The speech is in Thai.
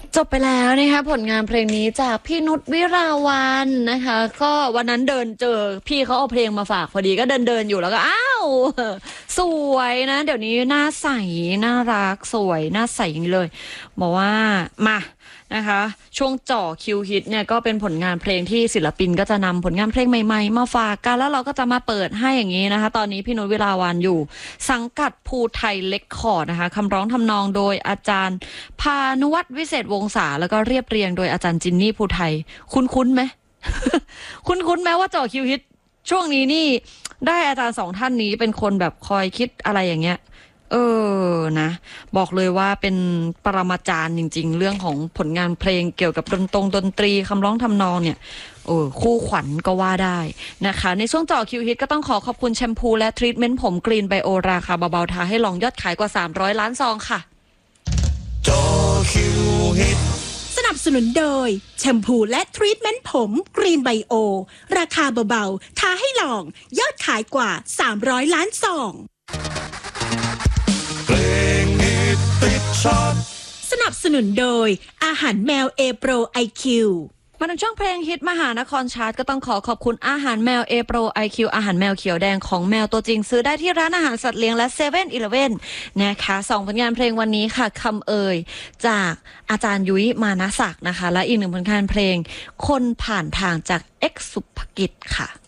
จบไปแล้วนะคะผลงานเพลงนี้จากพี่นุชวิราวันนะคะก็วันนั้นเดินเจอพี่เขาเอาเพลงมาฝากพอดีก็เดินอยู่แล้วก็อ้าวสวยนะเดี๋ยวนี้หน้าใสน่ารักสวยหน้าใสอย่างนี้เลยบอกว่ามานะคะช่วงเจาะคิวฮิตเนี่ยก็เป็นผลงานเพลงที่ศิลปินก็จะนำผลงานเพลงใหม่ๆมาฝากกันแล้วเราก็จะมาเปิดให้อย่างนี้นะคะตอนนี้พี่นุชวิราวันอยู่สังกัดภูไทยเรคคอร์ดนะคะคำร้องทำนองโดยอาจารย์พานุวัฒน์วิเศษวงศาแล้วก็เรียบเรียงโดยอาจารย์จินนี่ภูไทยคุ้นไหม คุ้นไหมว่าเจาะคิวฮิตช่วงนี้นี่ได้อาจารย์สองท่านนี้เป็นคนแบบคอยคิดอะไรอย่างเงี้ยนะบอกเลยว่าเป็นปรมาจารย์จริงๆเรื่องของผลงานเพลงเกี่ยวกับดนตรีคำร้องทำนองเนี่ยคู่ขวัญก็ว่าได้นะคะในช่วงเจาะคิวฮิตก็ต้องขอบคุณแชมพูและทรีทเมนต์ผมกรีนไบโอราคาเบาๆทาให้ลองยอดขายกว่า300 ล้านซองค่ะเจาะคิวฮิตสนับสนุนโดยแชมพูและทรีทเมนต์ผมกรีนไบโอราคาเบาๆทาให้ลองยอดขายกว่า300 ล้านซองเพลงฮิตติดชาร์ตสนับสนุนโดยอาหารแมวเอโปรไอคิวมาถึงช่วงเพลงฮิตมหานครชาร์ตก็ต้องขอบคุณอาหารแมวเอโปรไอคิวอาหารแมวเขียวแดงของแมวตัวจริงซื้อได้ที่ร้านอาหารสัตว์เลี้ยงและ7-Eleven นะคะ2ผลงานเพลงวันนี้ค่ะคำเอ่ยจากอาจารย์ยุ้ยมานะศักดิ์นะคะและอีก1ผลงานเพลงคนผ่านทางจากเอ็กซ์สุภกิจค่ะ